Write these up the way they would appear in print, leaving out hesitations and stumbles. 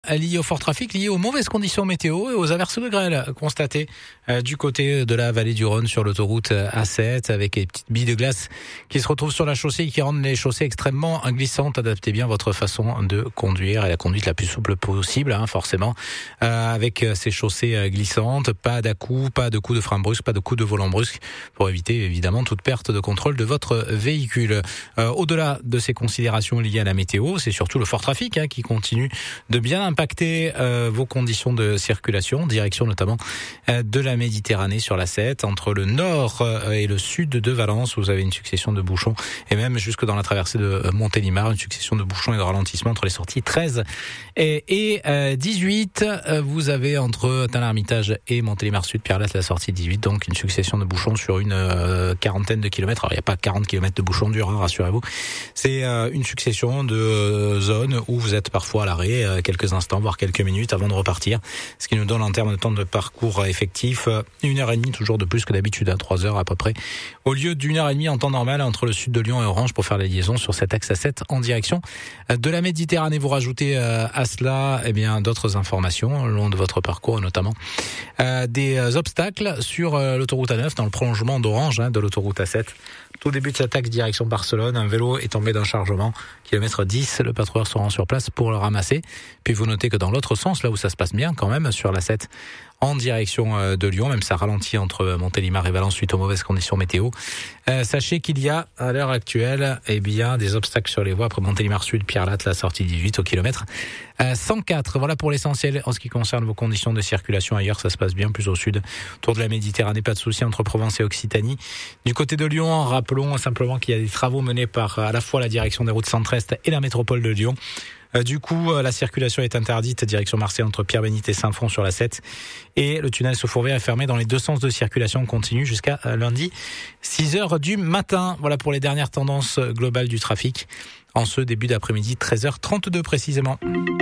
Lié au fort trafic, lié aux mauvaises conditions météo et aux averses de grêle constatées du côté de la vallée du Rhône sur l'autoroute A7 avec les petites billes de glace qui se retrouvent sur la chaussée et qui rendent les chaussées extrêmement glissantes. Adaptez bien votre façon de conduire et la conduite la plus souple possible, forcément, avec ces chaussées glissantes. Pas d'à-coups, pas de coups de frein brusque, pas de coups de volant brusque pour éviter évidemment toute perte de contrôle de votre véhicule. Au-delà de ces considérations liées à la météo, c'est surtout le fort trafic qui continue de bien impacter vos conditions de circulation, direction notamment de la Méditerranée sur la 7, entre le nord et le sud de Valence. Vous avez une succession de bouchons et même jusque dans la traversée de Montélimar, une succession de bouchons et de ralentissements entre les sorties 13 et 18. Vous avez entre Tain-l'Hermitage et Montélimar Sud, Pierre-Latte, la sortie 18, donc une succession de bouchons sur une quarantaine de kilomètres. Alors il n'y a pas 40 kilomètres de bouchons durs, rassurez-vous. C'est une succession de zones où vous êtes parfois à l'arrêt quelques instants, voire quelques minutes avant de repartir. Ce qui nous donne en termes de temps de parcours effectif 1h30 toujours de plus que d'habitude, 3 heures à peu près. Au lieu d'1h30 en temps normal entre le sud de Lyon et Orange pour faire la liaison sur cet axe A7 en direction de la Méditerranée. Vous rajoutez à cela d'autres informations le long de votre parcours, notamment des obstacles sur l'autoroute A9 dans le prolongement d'Orange de l'autoroute A7. Tout début de cet axe direction Barcelone, un vélo est tombé d'un chargement, kilomètre 10, le patrouilleur se rend sur place pour le ramasser. Puis vous notez que dans l'autre sens, là où ça se passe bien quand même, sur la 7, en direction de Lyon, même ça ralentit entre Montélimar et Valence suite aux mauvaises conditions météo. Sachez qu'il y a à l'heure actuelle des obstacles sur les voies après Montélimar Sud, Pierre-Latte, la sortie 18 au kilomètre 104. Voilà pour l'essentiel en ce qui concerne vos conditions de circulation. Ailleurs, ça se passe bien, plus au sud, autour de la Méditerranée, pas de souci entre Provence et Occitanie. Du côté de Lyon, rappelons simplement qu'il y a des travaux menés par à la fois la direction des routes centre-est et la métropole de Lyon. Du coup, la circulation est interdite direction Marseille entre Pierre-Bénite et Saint-Fond sur la 7. Et le tunnel sous Fourvière est fermé dans les deux sens de circulation continue jusqu'à lundi 6h du matin. Voilà pour les dernières tendances globales du trafic en ce début d'après-midi, 13h32 précisément.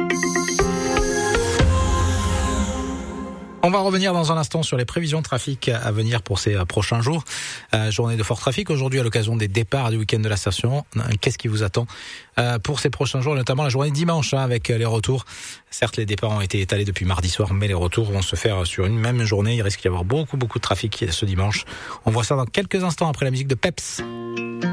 On va revenir dans un instant sur les prévisions de trafic à venir pour ces prochains jours. Journée de fort trafic aujourd'hui à l'occasion des départs du week-end de la station. Qu'est-ce qui vous attend pour ces prochains jours, notamment la journée dimanche avec les retours. Certes, les départs ont été étalés depuis mardi soir, mais les retours vont se faire sur une même journée. Il risque d'y avoir beaucoup de trafic ce dimanche. On voit ça dans quelques instants après la musique de Peps.